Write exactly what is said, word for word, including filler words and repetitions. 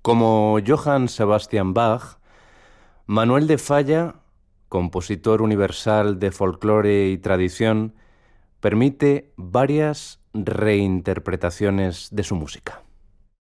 Como Johann Sebastian Bach, Manuel de Falla, compositor universal de folclore y tradición, permite varias reinterpretaciones de su música.